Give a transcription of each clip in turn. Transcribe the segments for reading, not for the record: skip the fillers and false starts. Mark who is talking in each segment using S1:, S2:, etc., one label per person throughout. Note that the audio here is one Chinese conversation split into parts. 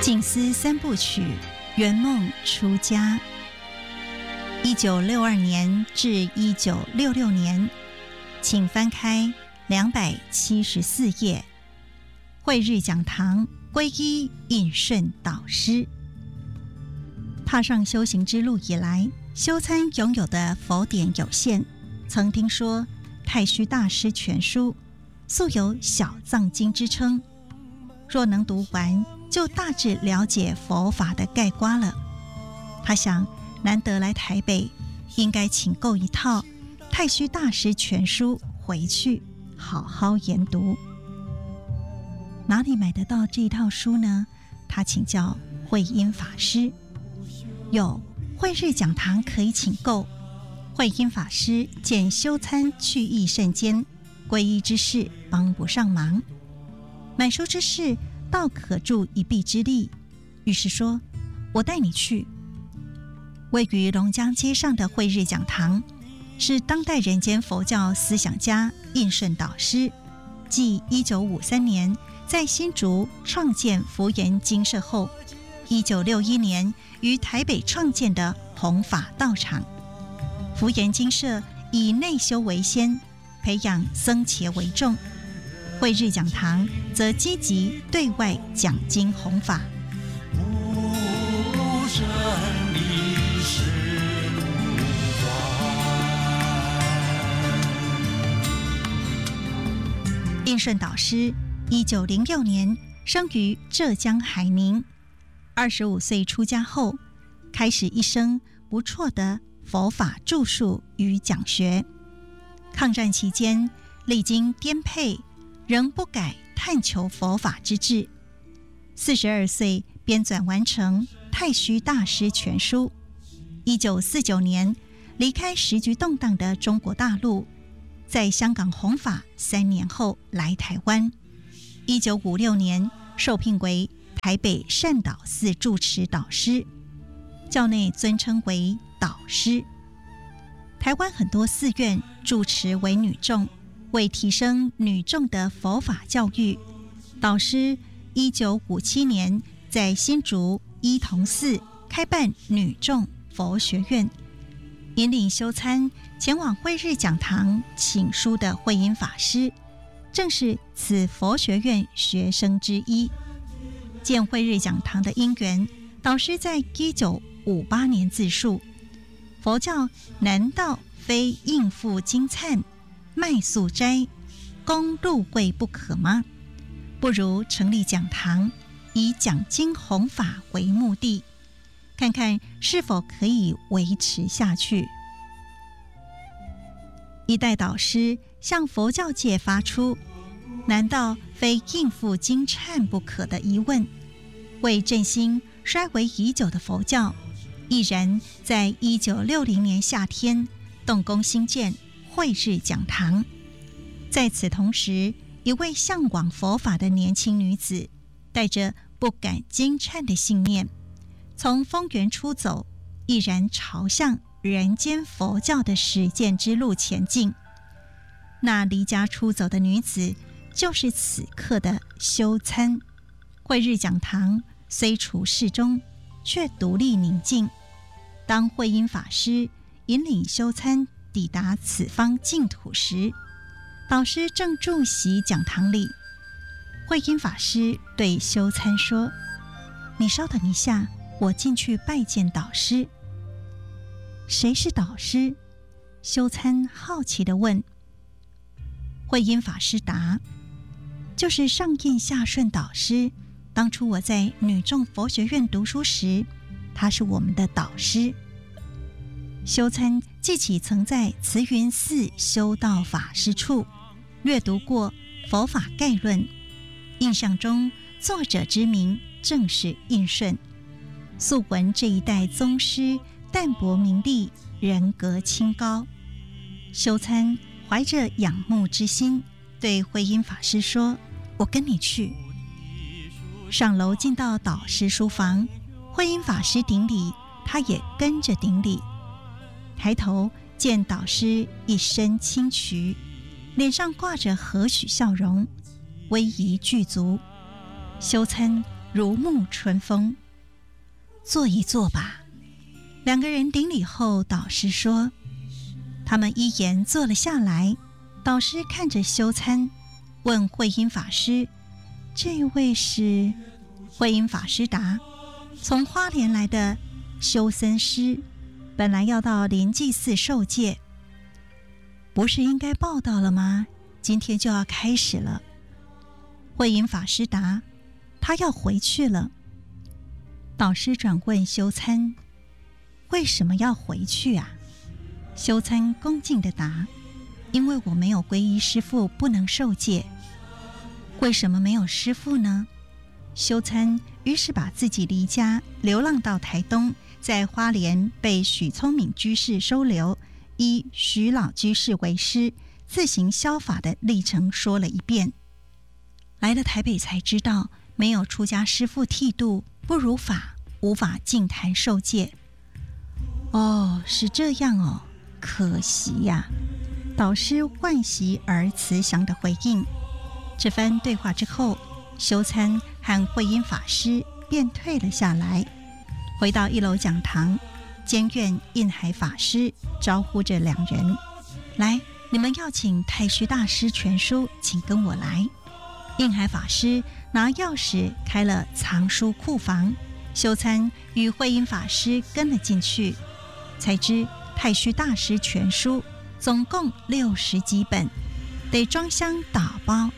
S1: 静思三部曲，圆梦出家。1962年至1966年，请翻开274页。慧日讲堂皈依印顺导师。踏上修行之路以来，修参拥有的佛典有限，曾听说太虚大师全书素有小藏经之称，若能读完，就大致了解佛法的概括了。他想，难得来台北，应该请购一套太虚大师全书回去好好研读。哪里买得到这一套书呢？他请教慧音法师。有慧日讲堂可以请购。慧音法师见修参去意甚坚，皈依之事帮不上忙，买书之事倒可助一臂之力，于是说：“我带你去。”位于龙江街上的慧日讲堂，是当代人间佛教思想家印顺导师继1953年在新竹创建福严精舍后，1961年于台北创建的弘法道场。福严精舍以内修为先，培养僧伽为重；慧日讲堂则积极对外讲经弘法。印顺导师1906年生于浙江海宁，25岁出家后，开始一生不辍的佛法著述与讲学。抗战期间，历经颠沛，仍不改探求佛法之志。42岁编纂完成《太虚大师全书》。1949年离开时局动荡的中国大陆，在香港弘法3年后来台湾。1956年受聘为台北善导寺住持导师，教内尊称为导师。台湾很多寺院住持为女众，为提升女众的佛法教育，导师1957年在新竹依同寺开办女众佛学院，引领修参前往慧日讲堂请书的慧音法师，正是此佛学院学生之一。见慧日讲堂的因缘，导师在1958年自述：佛教难道非应付经忏、卖素斋、供入柜不可吗？不如成立讲堂，以讲经弘法为目的，看看是否可以维持下去。一代导师向佛教界发出难道非应付经忏不可的疑问，为振兴衰微已久的佛教，毅然在1960年夏天动工兴建慧日讲堂。在此同时，一位向往佛法的年轻女子，带着不敢经忏的信念，从丰原出走，毅然朝向人间佛教的实践之路前进。那离家出走的女子，就是此刻的修参。慧日讲堂虽处世中，却独立宁静。当慧音法师引领修参抵达此方净土时，导师正住席讲堂里。慧音法师对修参说：“你稍等一下，我进去拜见导师。”谁是导师？修参好奇地问。慧音法师答：“就是上印下顺导师。当初我在女众佛学院读书时，他是我们的导师。”修参记起曾在慈云寺修道法师处阅读过《佛法概论》，印象中作者之名正是印顺。素闻这一代宗师淡泊名利，人格清高。修参怀着仰慕之心，对慧音法师说：“我跟你去。”上楼进到导师书房，慧音法师顶礼，他也跟着顶礼。抬头见导师一身清癯，脸上挂着和煦笑容，威仪具足。修参如沐春风。坐一坐吧。两个人顶礼后，导师说。他们依言坐了下来。导师看着修参，问慧音法师：“这位是？”慧音法师答：“从花莲来的修僧师，本来要到莲济寺受戒。”“不是应该报道了吗？今天就要开始了。”慧音法师答：“他要回去了。”导师转问修参：“为什么要回去啊？”修参恭敬地答：“因为我没有皈依师父，不能受戒。”“为什么没有师父呢？”修参于是把自己离家流浪到台东，在花莲被许聪明居士收留，以许老居士为师，自行消法的历程说了一遍。来了台北才知道，没有出家师父剃度，不如法，无法净坛受戒。哦，是这样哦，可惜呀。导师惋惜而慈祥的回应。这番对话之后，修参和慧音法师便退了下来，回到一楼讲堂。监院印海法师招呼着两人：“来，你们要请太虚大师全书，请跟我来。”印海法师拿钥匙开了藏书库房，修参与慧音法师跟了进去，才知太虚大师全书总共60几本，得装箱打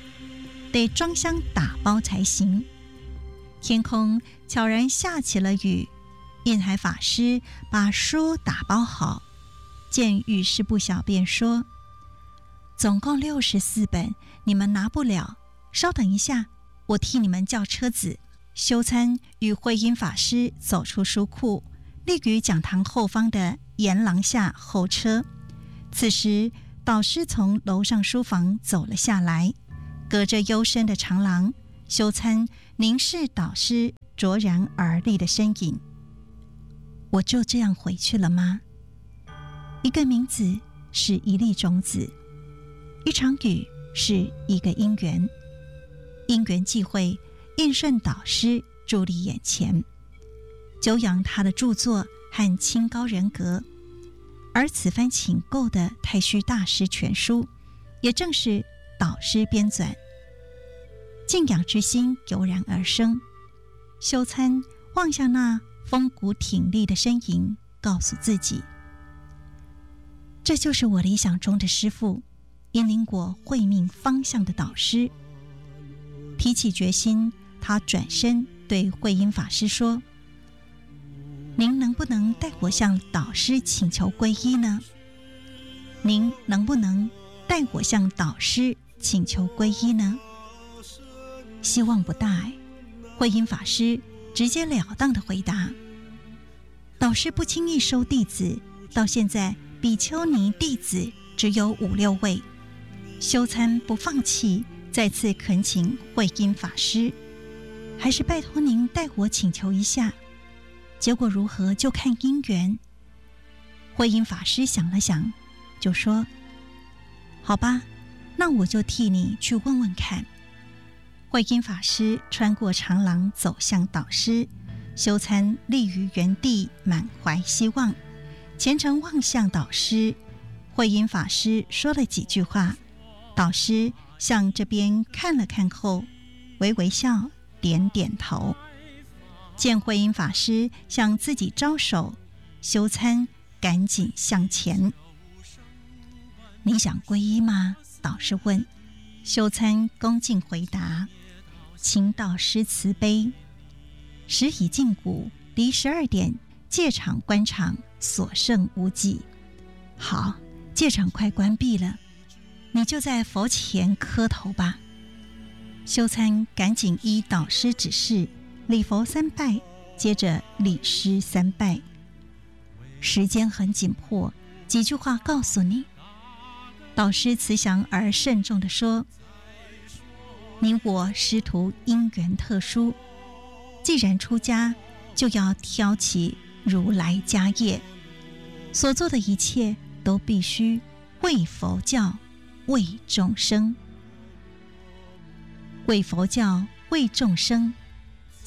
S1: 包才行。天空悄然下起了雨，印海法师把书打包好，见御师部小便说：“总共64本，你们拿不了，稍等一下，我替你们叫车子。”修参与慧音法师走出书库，立于讲堂后方的檐廊下候车。此时导师从楼上书房走了下来，隔着幽深的长廊，修参凝视导师卓然而立的身影。我就这样回去了吗？一个名字是一粒种子，一场雨是一个因缘，因缘际会，应顺导师伫立眼前，久仰他的著作和清高人格。而此番请购的太虚大师全书，也正是导师编纂。敬仰之心油然而生。修参望向那风骨挺立的身影，告诉自己：这就是我理想中的师父，引领我慧命方向的导师。提起决心，他转身对慧音法师说：“您能不能代我向导师请求皈依呢？您能不能代我向导师请求皈依呢？”希望不大。慧音法师直截了当的回答：“导师不轻易收弟子，到现在比丘尼弟子只有5、6位。”修参不放弃，再次恳请慧音法师：“还是拜托您代我请求一下。结果如何就看因缘。”慧音法师想了想，就说：“好吧，那我就替你去问问看。”慧音法师穿过长廊走向导师，修参立于原地，满怀希望，虔诚望向导师。慧音法师说了几句话，导师向这边看了看后，微微笑，点点头。见慧音法师向自己招手，修参赶紧向前。“你想皈依吗？”导师问。修参恭敬回答：“请导师慈悲。时已近古，离12点，戒场关场所剩无几。好，戒场快关闭了，你就在佛前磕头吧。”修参赶紧依导师指示，礼佛3拜，接着礼师3拜。时间很紧迫，几句话告诉你。导师慈祥而慎重地说：“你我师徒因缘特殊，既然出家，就要挑起如来家业，所做的一切都必须为佛教，为众生。为佛教，为众生，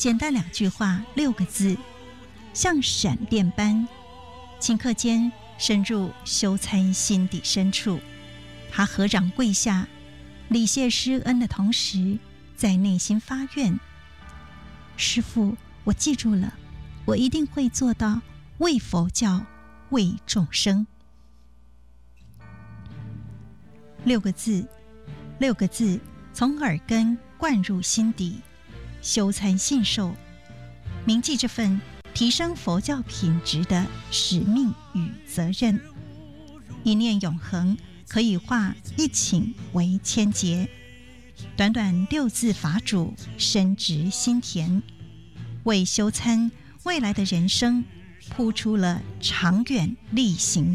S1: 简单2句话6个字，像闪电般，顷刻间深入修参心底深处。他合掌跪下，礼谢师恩的同时，在内心发愿：师父，我记住了，我一定会做到为佛教，为众生。6个字，6个字，从耳根灌入心底，修参信受，铭记这份提升佛教品质的使命与责任。一念永恒，可以化一顷为千劫。短短6字法主，深植心田，为修参未来的人生铺出了长远力行